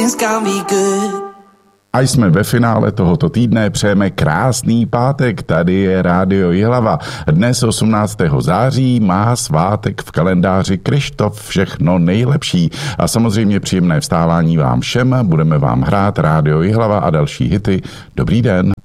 A jsme ve finále tohoto týdne, přejeme krásný pátek, tady je Rádio Jihlava. Dnes 18. září má svátek v kalendáři Kryštof, všechno nejlepší. A samozřejmě příjemné vstávání vám všem, budeme vám hrát Rádio Jihlava a další hity. Dobrý den.